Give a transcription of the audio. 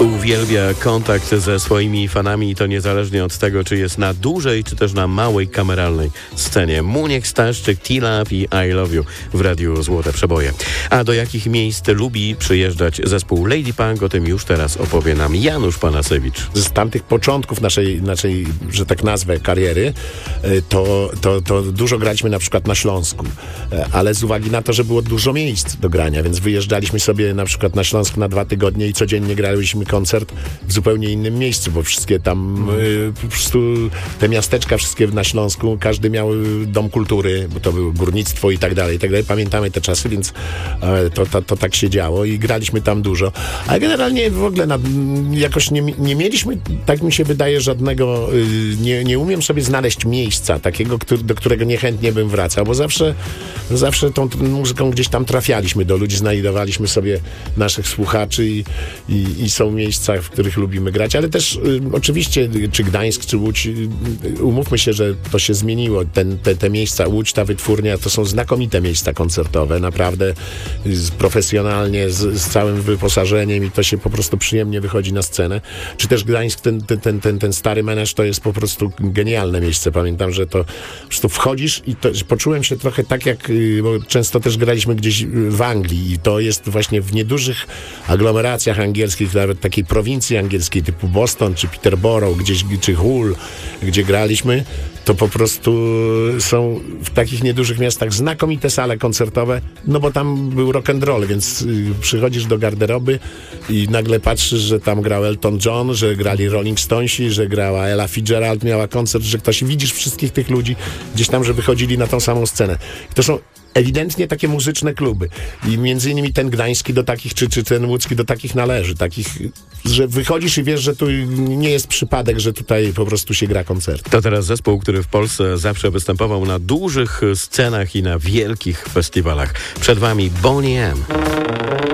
Uwielbia kontakt ze swoimi fanami i to niezależnie od tego, czy jest na dużej, czy też na małej kameralnej scenie. Muniek Staszczyk, T-Love i I Love You w Radiu Złote Przeboje. A do jakich miejsc lubi przyjeżdżać zespół Lady Punk? O tym już teraz opowie nam Janusz Panasewicz. Z tamtych początków naszej, że tak nazwę, kariery, to dużo graliśmy na przykład na Śląsku, ale z uwagi na to, że było dużo miejsc do grania, więc wyjeżdżaliśmy sobie na przykład na Śląsk na 2 tygodnie i codziennie graliśmy koncert w zupełnie innym miejscu, bo wszystkie tam po prostu te miasteczka wszystkie na Śląsku, każdy miał dom kultury, bo to było górnictwo i tak dalej. Pamiętamy te czasy, więc to tak się działo i graliśmy tam dużo. Ale generalnie w ogóle jakoś nie mieliśmy, tak mi się wydaje, żadnego, nie umiem sobie znaleźć miejsca takiego, do którego niechętnie bym wracał, bo zawsze tą muzyką gdzieś tam trafialiśmy do ludzi, znajdowaliśmy sobie naszych słuchaczy i są miejsca, w których lubimy grać, ale też oczywiście, czy Gdańsk, czy Łódź, umówmy się, że to się zmieniło. Te miejsca, Łódź, ta wytwórnia, to są znakomite miejsca koncertowe, naprawdę profesjonalnie, z całym wyposażeniem i to się po prostu przyjemnie wychodzi na scenę. Czy też Gdańsk, ten stary Menesz, to jest po prostu genialne miejsce. Pamiętam, że to po prostu wchodzisz i poczułem się trochę tak jak, bo często też graliśmy gdzieś w Anglii i to jest właśnie w niedużych aglomeracjach angielskich, nawet takiej prowincji angielskiej typu Boston czy Peterborough, gdzieś, czy Hull, gdzie graliśmy, to po prostu są w takich niedużych miastach znakomite sale koncertowe, no bo tam był rock and roll, więc przychodzisz do garderoby i nagle patrzysz, że tam grał Elton John, że grali Rolling Stonesi, że grała Ella Fitzgerald, miała koncert, że widzisz wszystkich tych ludzi gdzieś tam, że wychodzili na tą samą scenę. I to są ewidentnie takie muzyczne kluby. I między innymi ten gdański do takich, czy ten łódzki do takich należy. Takich, że wychodzisz i wiesz, że tu nie jest przypadek, że tutaj po prostu się gra koncert. To teraz zespół, który w Polsce zawsze występował na dużych scenach i na wielkich festiwalach. Przed wami Boney M.